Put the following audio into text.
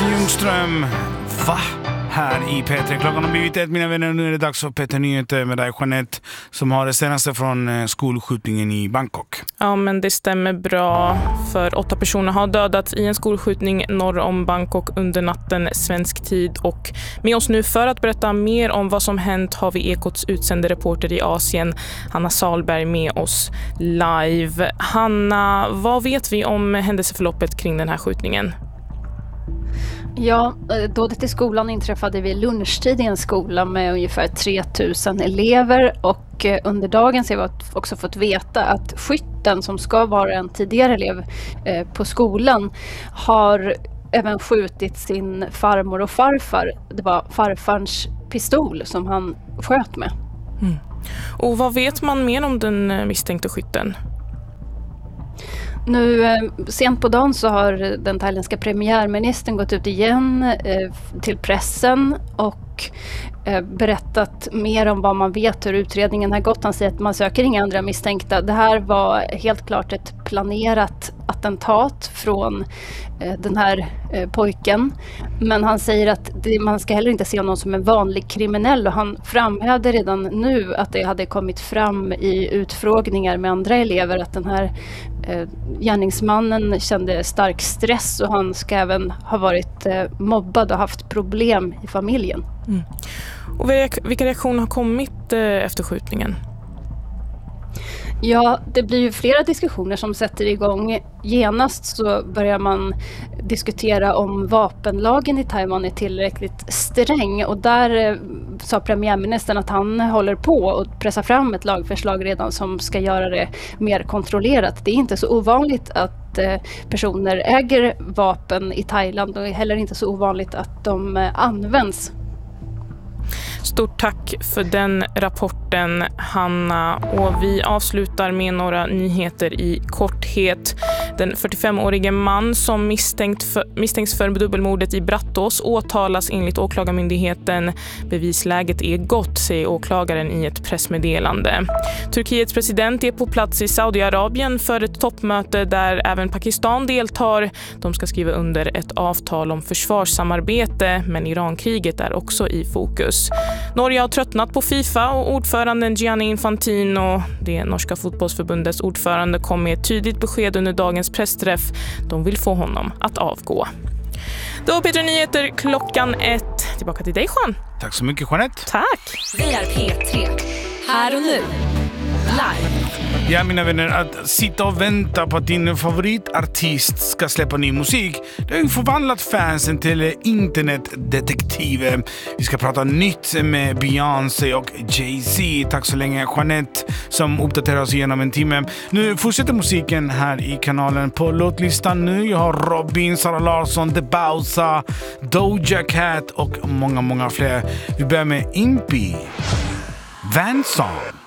Ljungström, va? Här i P3. Klockan har blivit 1, mina vänner. Nu är det dags för P3 Nyheter med dig, Jeanette, som har det senaste från skolskjutningen i Bangkok. Ja, men det stämmer bra. För 8 personer har dödats i en skolskjutning norr om Bangkok under natten svensk tid. Och med oss nu för att berätta mer om vad som hänt har vi Ekots utsände reporter i Asien, Hanna Salberg, med oss live. Hanna, vad vet vi om händelseförloppet kring den här skjutningen? Ja, dådet i skolan inträffade vid lunchtid i en skola med ungefär 3000 elever, och under dagen så har vi också fått veta att skytten, som ska vara en tidigare elev på skolan, har även skjutit sin farmor och farfar. Det var farfarns pistol som han sköt med. Mm. Och vad vet man mer om den misstänkte skytten? Nu sent på dagen så har den thailändska premiärministern gått ut igen till pressen och berättat mer om vad man vet, hur utredningen har gått. Han säger att man söker inga andra misstänkta. Det här var helt klart ett planerat attentat från den här pojken. Men han säger att man ska heller inte se någon som en vanlig kriminell, och han framhävde redan nu att det hade kommit fram i utfrågningar med andra elever att den här gärningsmannen kände stark stress, och han ska även ha varit mobbad och haft problem i familjen. Mm. Och vilka reaktioner har kommit efter skjutningen? Ja, det blir ju flera diskussioner som sätter igång. Genast så börjar man diskutera om vapenlagen i Taiwan är tillräckligt sträng, och där sa premiärministern att han håller på att pressa fram ett lagförslag redan som ska göra det mer kontrollerat. Det är inte så ovanligt att personer äger vapen i Thailand, och är heller inte så ovanligt att de används. Stort tack för den rapporten, Hanna. Och vi avslutar med några nyheter i korthet. Den 45-årige man som misstänks för dubbelmordet i Brattås åtalas enligt åklagarmyndigheten. Bevisläget är gott, säger åklagaren i ett pressmeddelande. Turkiets president är på plats i Saudiarabien för ett toppmöte där även Pakistan deltar. De ska skriva under ett avtal om försvarssamarbete, men Irankriget är också i fokus. Norge har tröttnat på FIFA, och ordföranden Gianni Infantino, det norska fotbollsförbundets ordförande, kom med ett tydligt besked under dagens pressträff. De vill få honom att avgå. Det var P3 Nyheter klockan 1. Tillbaka till dig, Jean. Tack så mycket, Jeanette. Tack. Det är P3. Här och nu. Live. Ja, mina vänner, att sitta och vänta på att din favoritartist ska släppa ny musik, det har ju förvandlat fansen till internetdetektiver. Vi ska prata nytt med Beyoncé och Jay-Z. Tack så länge, Jeanette, som uppdaterar oss genom en timme. Nu fortsätter musiken här i kanalen. På låtlistan nu, jag har Robin, Sara Larsson, The Bowser, Doja Cat och många, många fler. Vi börjar med Impy, Van Song.